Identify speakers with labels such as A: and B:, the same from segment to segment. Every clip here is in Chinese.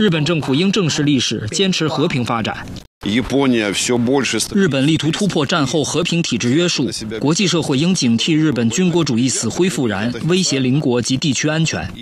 A: 日本政府应正视历史，坚持和平发展。日本力图突破战后和平体制约束，国际社会应警惕日本军国主义死灰复燃，威胁邻国及地区安全。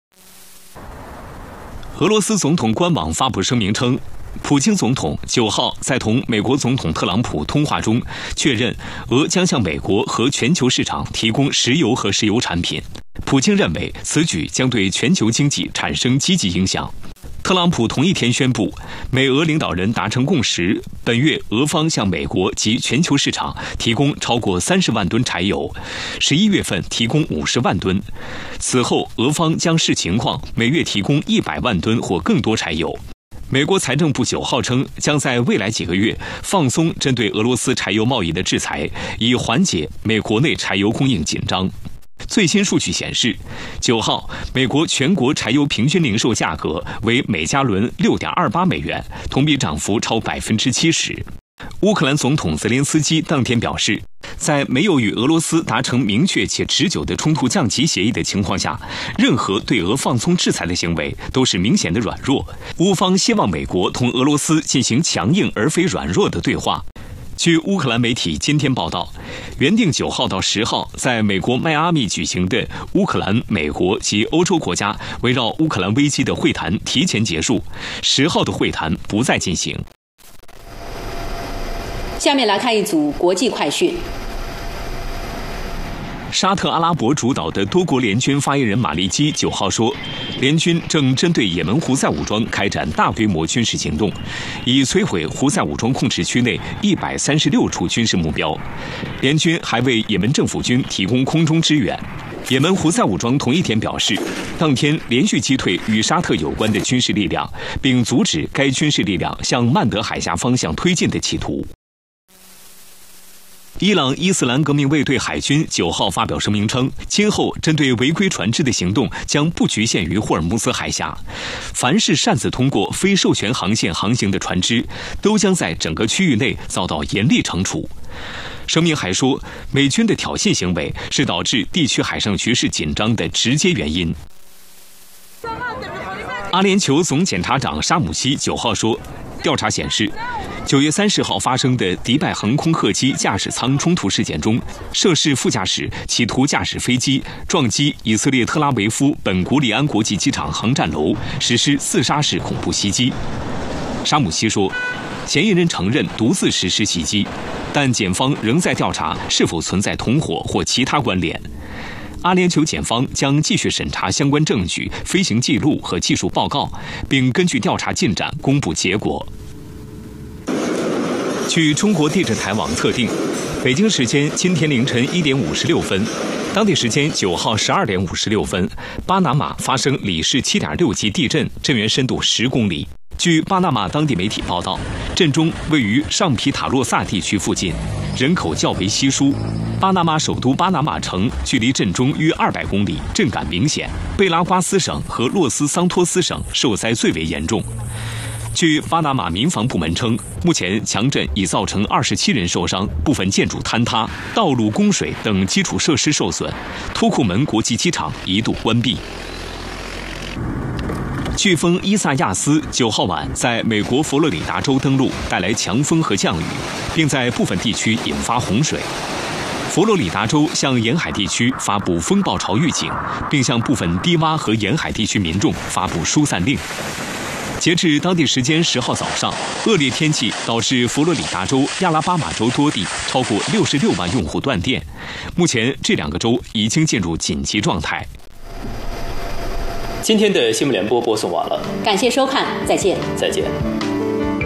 B: 俄罗斯总统官网发布声明称，普京总统9号在同美国总统特朗普通话中确认，俄将向美国和全球市场提供石油和石油产品。普京认为此举将对全球经济产生积极影响。特朗普同一天宣布，美俄领导人达成共识，本月俄方向美国及全球市场提供超过30万吨柴油，11月份提供50万吨。此后，俄方将视情况每月提供100万吨或更多柴油。美国财政部9号称，将在未来几个月放松针对俄罗斯柴油贸易的制裁，以缓解美国内柴油供应紧张。最新数据显示，9号美国全国柴油平均零售价格为每加仑6.28美元，同比涨幅超70%。乌克兰总统泽连斯基当天表示，在没有与俄罗斯达成明确且持久的冲突降级协议的情况下，任何对俄放松制裁的行为都是明显的软弱。乌方希望美国同俄罗斯进行强硬而非软弱的对话。据乌克兰媒体今天报道，原定9号到10号在美国迈阿密举行的乌克兰、美国及欧洲国家围绕乌克兰危机的会谈提前结束，10号的会谈不再进行。
C: 下面来看一组国际快讯。
B: 沙特阿拉伯主导的多国联军发言人马利基9号说，联军正针对也门胡塞武装开展大规模军事行动，以摧毁胡塞武装控制区内136处军事目标。联军还为也门政府军提供空中支援。也门胡塞武装同一天表示，当天连续击退与沙特有关的军事力量，并阻止该军事力量向曼德海峡方向推进的企图。伊朗伊斯兰革命卫队海军9号发表声明称，今后针对违规船只的行动将不局限于霍尔木兹海峡，凡是擅自通过非授权航线航行的船只，都将在整个区域内遭到严厉惩处。声明还说，美军的挑衅行为是导致地区海上局势紧张的直接原因。阿联酋总检察长沙姆西9号说，调查显示，9月30号发生的迪拜航空客机驾驶舱冲突事件中，涉事副驾驶企图驾驶飞机撞击以色列特拉维夫本古里安国际机场航站楼，实施自杀式恐怖袭击。沙姆西说，嫌疑人承认独自实施袭击，但检方仍在调查是否存在同伙或其他关联。阿联酋检方将继续审查相关证据、飞行记录和技术报告，并根据调查进展公布结果。据中国地震台网测定，北京时间今天凌晨1点56分，当地时间9号12点56分，巴拿马发生里氏7.6级地震，震源深度10公里。据巴拿马当地媒体报道，震中位于上皮塔洛萨地区附近，人口较为稀疏。巴拿马首都巴拿马城距离震中约200公里，震感明显。贝拉瓜斯省和洛斯桑托斯省受灾最为严重。据巴拿马民防部门称，目前强震已造成27人受伤，部分建筑坍塌，道路、供水等基础设施受损，托库门国际机场一度关闭。飓风伊萨亚斯9号晚在美国佛罗里达州登陆，带来强风和降雨，并在部分地区引发洪水。佛罗里达州向沿海地区发布风暴潮预警，并向部分低洼和沿海地区民众发布疏散令。截至当地时间10号早上，恶劣天气导致佛罗里达州、亚拉巴马州多地超过66万用户断电。目前这2个州已经进入紧急状态。
D: 今天的新闻联播播送完了，
C: 感谢收看，再见。
D: 再见。